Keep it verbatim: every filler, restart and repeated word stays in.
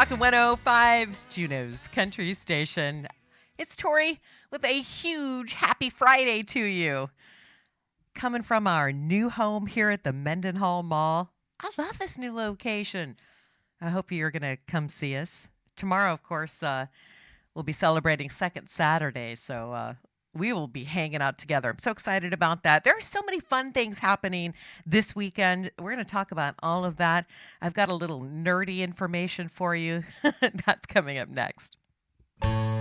Talking one oh five, Juneau's Country Station. It's Tori with a huge happy Friday to you. Coming from our new home here at the Mendenhall Mall. I love this new location. I hope you're going to come see us. Tomorrow, of course, uh, we'll be celebrating Second Saturday, so uh, we will be hanging out together. I'm so excited about that. There are so many fun things happening this weekend. We're going to talk about all of that. I've got a little nerdy information for you. That's coming up next.